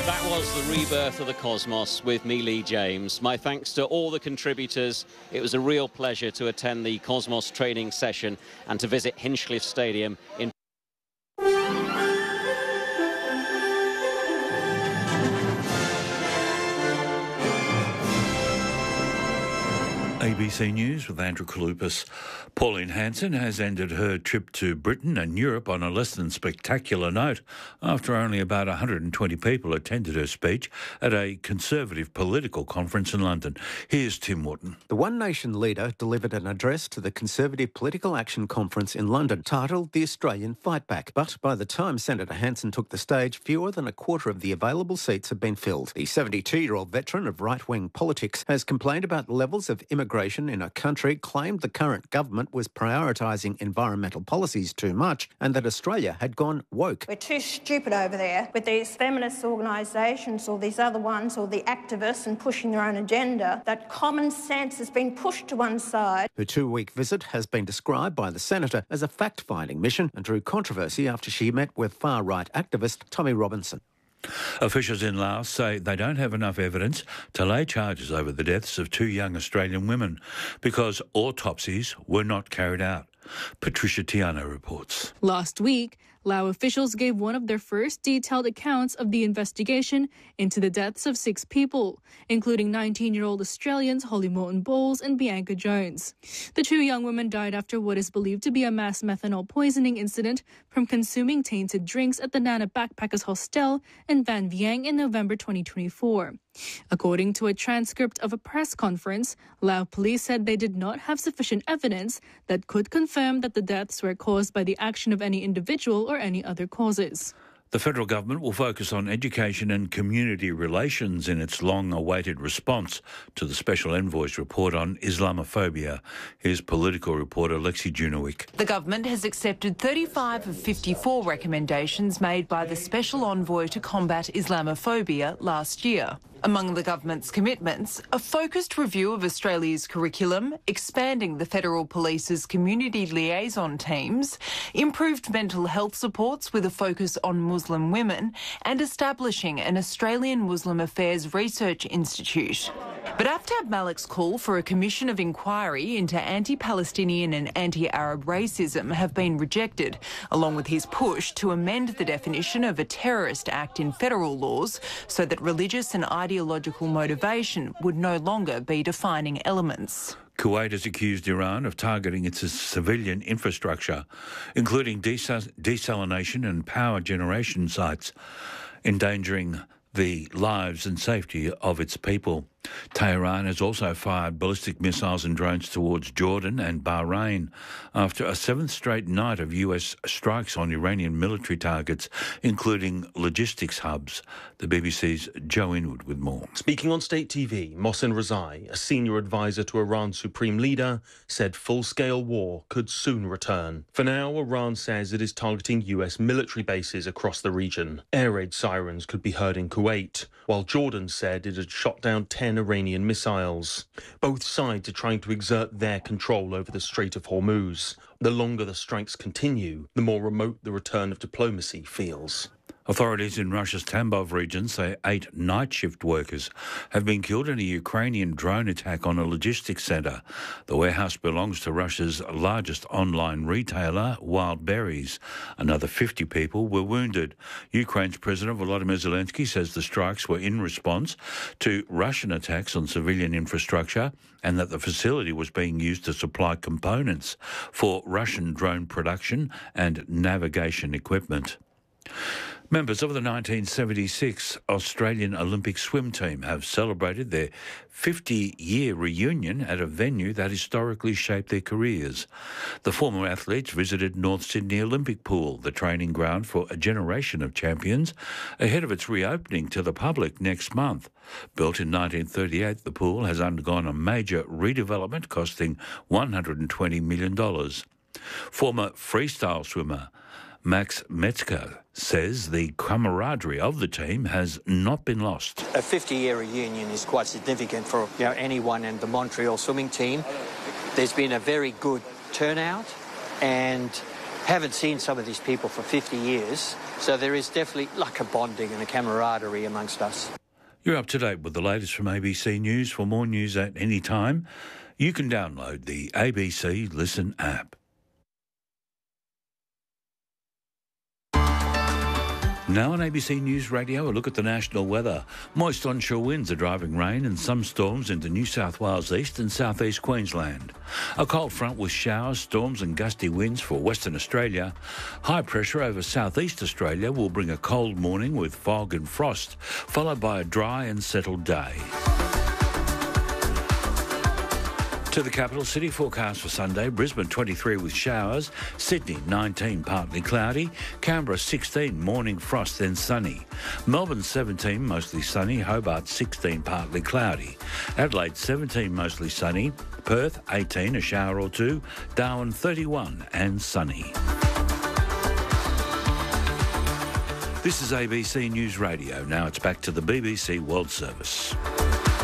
That was the rebirth of the Cosmos with me, Lee James. My thanks to all the contributors. It was a real pleasure to attend the Cosmos training session and to visit Hinchcliffe Stadium in ABC News with Andrew Kalupas. Pauline Hanson has ended her trip to Britain and Europe on a less than spectacular note after only about 120 people attended her speech at a Conservative political conference in London. Here's Tim Wharton. The One Nation leader delivered an address to the Conservative Political Action Conference in London titled The Australian Fight Back. But by the time Senator Hanson took the stage, fewer than a quarter of the available seats had been filled. The 72-year-old veteran of right-wing politics has complained about levels of immigration in a country, claimed the current government was prioritising environmental policies too much and that Australia had gone woke. We're too stupid over there with these feminist organisations or these other ones or the activists and pushing their own agenda. That common sense has been pushed to one side. Her 2-week visit has been described by the Senator as a fact-finding mission and drew controversy after she met with far-right activist Tommy Robinson. Officials in Laos say they don't have enough evidence to lay charges over the deaths of 2 young Australian women because autopsies were not carried out. Patricia Tiano reports. Last week, Lao officials gave one of their first detailed accounts of the investigation into the deaths of 6 people, including 19-year-old Australians Holly Morton Bowles and Bianca Jones. The 2 young women died after what is believed to be a mass methanol poisoning incident from consuming tainted drinks at the Nana Backpackers Hostel in Van Vieng in November 2024. According to a transcript of a press conference, Lao police said they did not have sufficient evidence that could confirm that the deaths were caused by the action of any individual or any other causes. The federal government will focus on education and community relations in its long-awaited response to the Special Envoy's report on Islamophobia. Here's political reporter Lexi Junowick. The government has accepted 35 of 54 recommendations made by the Special Envoy to combat Islamophobia last year. Among the government's commitments, a focused review of Australia's curriculum, expanding the Federal Police's community liaison teams, improved mental health supports with a focus on Muslim women, and establishing an Australian Muslim Affairs Research Institute. But Aftab Malik's call for a commission of inquiry into anti-Palestinian and anti-Arab racism have been rejected, along with his push to amend the definition of a terrorist act in federal laws so that religious and ideological motivation would no longer be defining elements. Kuwait has accused Iran of targeting its civilian infrastructure, including desalination and power generation sites, endangering the lives and safety of its people. Tehran has also fired ballistic missiles and drones towards Jordan and Bahrain after a 7th straight night of US strikes on Iranian military targets, including logistics hubs. The BBC's Joe Inwood with more. Speaking on state TV, Mohsen Rezai, a senior advisor to Iran's supreme leader, said full-scale war could soon return. For now, Iran says it is targeting US military bases across the region. Air raid sirens could be heard in Kuwait, while Jordan said it had shot down 10 Iranian missiles. Both sides are trying to exert their control over the Strait of Hormuz. The longer the strikes continue, the more remote the return of diplomacy feels. Authorities in Russia's Tambov region say 8 night shift workers have been killed in a Ukrainian drone attack on a logistics centre. The warehouse belongs to Russia's largest online retailer, Wild Berries. Another 50 people were wounded. Ukraine's President Volodymyr Zelensky says the strikes were in response to Russian attacks on civilian infrastructure and that the facility was being used to supply components for Russian drone production and navigation equipment. Members of the 1976 Australian Olympic swim team have celebrated their 50-year reunion at a venue that historically shaped their careers. The former athletes visited North Sydney Olympic Pool, the training ground for a generation of champions, ahead of its reopening to the public next month. Built in 1938, the pool has undergone a major redevelopment costing $120 million. Former freestyle swimmer Max Metzger says the camaraderie of the team has not been lost. A 50-year reunion is quite significant for anyone in the Montreal swimming team. There's been a very good turnout, and haven't seen some of these people for 50 years. So there is definitely like a bonding and a camaraderie amongst us. You're up to date with the latest from ABC News. For more news at any time, you can download the ABC Listen app. Now on ABC News Radio, a look at the national weather. Moist onshore winds are driving rain and some storms into New South Wales east and southeast Queensland. A cold front with showers, storms and gusty winds for Western Australia. High pressure over southeast Australia will bring a cold morning with fog and frost, followed by a dry and settled day. To the capital city, forecast for Sunday, Brisbane 23 with showers, Sydney 19 partly cloudy, Canberra 16 morning frost then sunny, Melbourne 17 mostly sunny, Hobart 16 partly cloudy, Adelaide 17 mostly sunny, Perth 18 a shower or two, Darwin 31 and sunny. This is ABC News Radio. Now it's back to the BBC World Service.